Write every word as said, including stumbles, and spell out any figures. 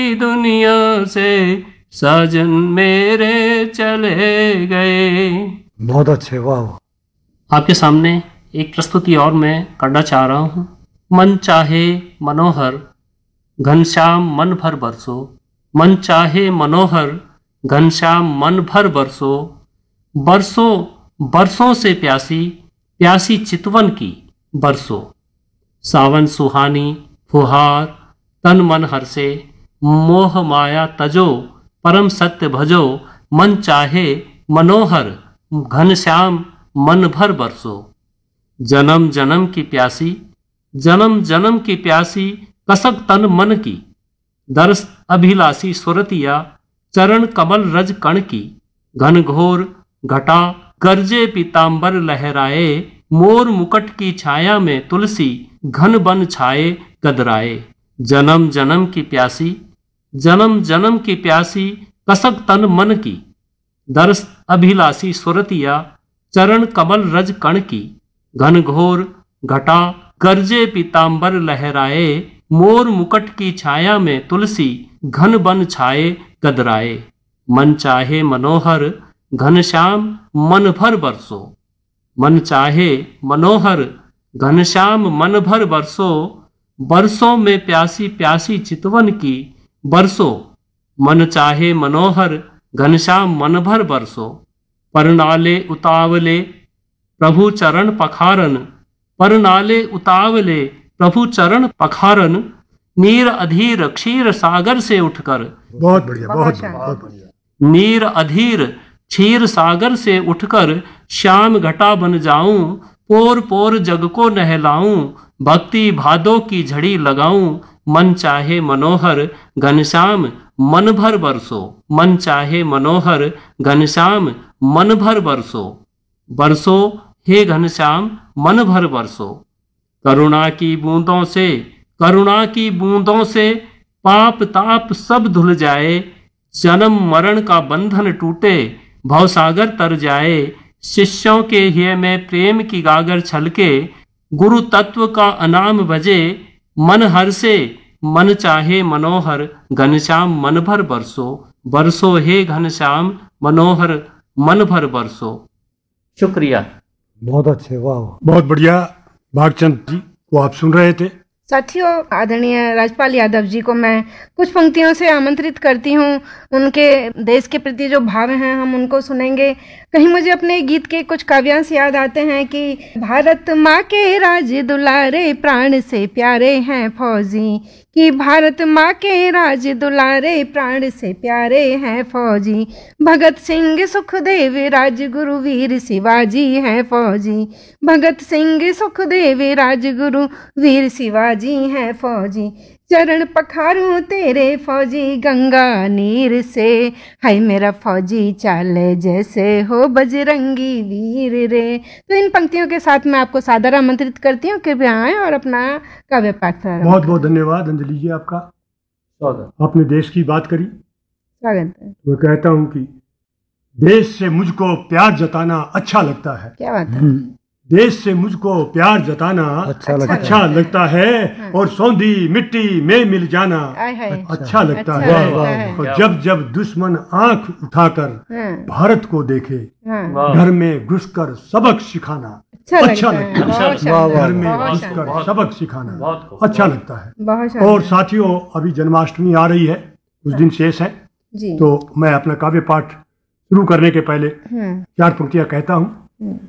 दुनिया से साजन मेरे चले गए। बहुत अच्छे, वाह। आपके सामने एक प्रस्तुति और मैं करना चाह रहा हूँ। मन चाहे मनोहर घनश्याम मन भर बरसो, मन चाहे मनोहर घनश्याम मन भर बरसो, बरसों बरसों से प्यासी प्यासी चितवन की बरसो, सावन सुहानी फुहार तन मन हर्षे, मोह माया तजो परम सत्य भजो, मन चाहे मनोहर घनश्याम मन भर बरसो। जन्म जन्म की प्यासी जन्म जन्म की प्यासी कसक तन मन की, दर्श अभिलाषी सुरतिया चरण कमल रज कण की, घन घोर घटा गरजे पीतांबर लहराए, मोर मुकुट की छाया में तुलसी घन बन छाए गदराए। जन्म जन्म की प्यासी जन्म जन्म की प्यासी कसक तन मन की, दर्श अभिलाषी सुरतिया चरण कमल रज कण की, घन घोर घटा गरजे पीतांबर लहराए, मोर मुकुट की छाया में तुलसी घन बन छाए गदराए। मन चाहे मनोहर घनश्याम मन भर बरसो, मन चाहे मनोहर घनश्याम मन भर बरसो, बरसों में प्यासी प्यासी चितवन की बरसो, मन चाहे मनोहर घनश्याम मन भर बरसो। परनाले उतावले प्रभु चरण पखारन, परनाले उतावले प्रभु चरण पखारन, नीर अधीर क्षीर सागर से उठकर, बहुत बढ़िया, बहुत बहुत बढ़िया। नीर अधीर क्षीर सागर से उठकर श्याम घटा बन जाऊं, पोर पोर जग को नहलाऊं, भक्ति भादों की झड़ी लगाऊं, मन चाहे मनोहर घनश्याम मन भर बरसो, मन चाहे मनोहर घनश्याम मन भर बरसो, बरसो हे घनश्याम मन भर बरसो। करुणा की बूंदों से करुणा की बूंदों से पाप ताप सब धुल जाए, जन्म मरण का बंधन टूटे भवसागर तर जाए, शिष्यों के हिय में प्रेम की गागर छलके, गुरु तत्व का अनाम बजे, मन हर्षे मन चाहे मनोहर घनश्याम मन भर बरसो, बरसो हे घनश्याम मनोहर मन भर बरसो। शुक्रिया। बहुत अच्छे, वाह। बहुत बढ़िया। भागचंद जी को आप सुन रहे थे। साथियों, आदरणीय राजपाल यादव जी को मैं कुछ पंक्तियों से आमंत्रित करती हूँ। उनके देश के प्रति जो भाव हैं हम उनको सुनेंगे। कहीं मुझे अपने गीत के कुछ काव्यांश याद आते हैं कि भारत माँ के राज दुलारे प्राण से प्यारे हैं फौजी, कि भारत माँ के राज दुलारे प्राण से प्यारे हैं फौजी, भगत सिंह सुखदेव राजगुरु वीर शिवाजी हैं फौजी, भगत सिंह सुखदेव राजगुरु वीर शिवाजी हैं फौजी, चरण पखारूं तेरे फौजी गंगा नीर से, हाय मेरा फौजी चाले जैसे हो बजरंगी वीर रे। तो इन पंक्तियों के साथ मैं आपको सादर आमंत्रित करती हूँ, कृपया आएं और अपना काव्य पाठ करें। बहुत बहुत धन्यवाद अंजलि जी, आपका स्वागत। आपने देश की बात करी, स्वागत है। मैं कहता हूँ कि देश से मुझको प्यार जताना अच्छा लगता है। क्या बात है। देश से मुझको प्यार जताना अच्छा लगता, अच्छा लगता है, हाँ। और सौंधी मिट्टी में मिल जाना अच्छा लगता अच्छा है, और जब जब दुश्मन आंख उठाकर हाँ। भारत को देखे, हाँ। घर में घुसकर सबक सिखाना अच्छा लगता है, घर में घुसकर सबक सिखाना अच्छा लगता है। और साथियों, अभी जन्माष्टमी आ रही है, कुछ दिन शेष है, तो मैं अपना काव्य पाठ शुरू करने के पहले चार पंक्तियां कहता हूँ।